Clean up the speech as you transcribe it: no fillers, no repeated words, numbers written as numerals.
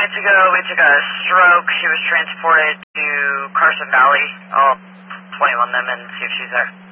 minutes ago, we took a stroke. She was transported to Carson Valley. I'll 21 them and see if she's there.